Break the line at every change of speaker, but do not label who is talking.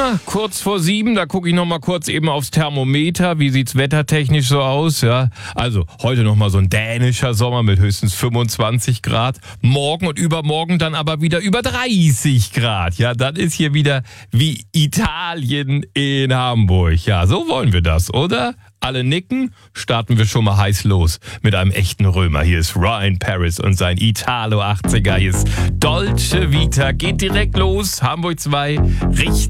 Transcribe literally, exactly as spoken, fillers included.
Na, kurz vor sieben, da gucke ich noch mal kurz eben aufs Thermometer. Wie sieht's wettertechnisch so aus? Ja, also heute noch mal so ein dänischer Sommer mit höchstens fünfundzwanzig Grad. Morgen und übermorgen dann aber wieder über dreißig Grad. Ja, das ist hier wieder wie Italien in Hamburg. Ja, so wollen wir das, oder? Alle nicken, starten wir schon mal heiß los mit einem echten Römer. Hier ist Ryan Paris und sein Italo achtziger. Hier ist Dolce Vita. Geht direkt los. Hamburg zwei. Richtig